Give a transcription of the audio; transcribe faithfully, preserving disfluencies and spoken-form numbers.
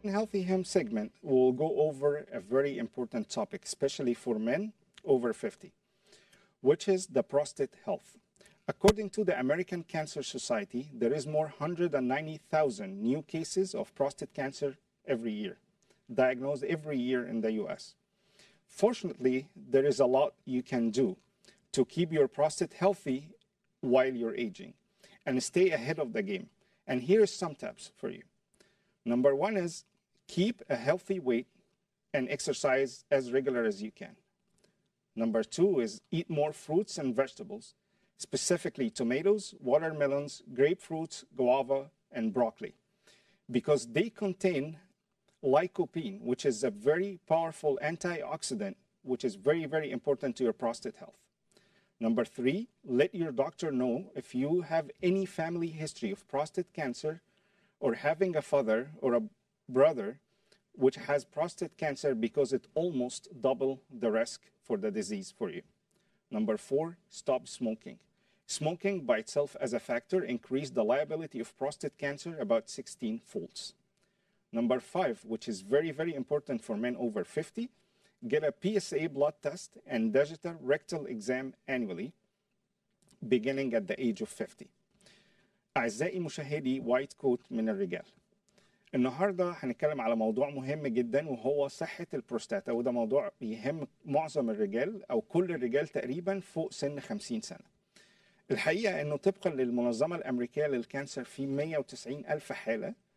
Healthy Him segment, we'll go over a very important topic, especially for men over fifty, which is the prostate health. According to the American Cancer Society, there is more one hundred ninety thousand new cases of prostate cancer every year, diagnosed every year in the U S. Fortunately, there is a lot you can do to keep your prostate healthy while you're aging and stay ahead of the game. And here's some tips for you. Number one is keep a healthy weight and exercise as regular as you can. Number two is eat more fruits and vegetables, specifically tomatoes, watermelons, grapefruits, guava, and broccoli, because they contain lycopene, which is a very powerful antioxidant, which is very, very important to your prostate health. Number three, let your doctor know if you have any family history of prostate cancer or having a father or a brother which has prostate cancer, because it almost double the risk for the disease for you. Number four, stop smoking. Smoking by itself as a factor increased the liability of prostate cancer about sixteen folds. Number five, which is very, very important for men over fifty, get a P S A blood test and digital rectal exam annually, beginning at the age of fifty. أعزائي مشاهدي وايت كوت من الرجال، النهارده هنتكلم على موضوع مهم جدا وهو صحة البروستاتا، وده موضوع بيهم معظم الرجال أو كل الرجال تقريبا فوق سن خمسين سنة. الحقيقة إنه طبقا للمنظمة الأمريكية للكانسر في مية وتسعين ألف حالة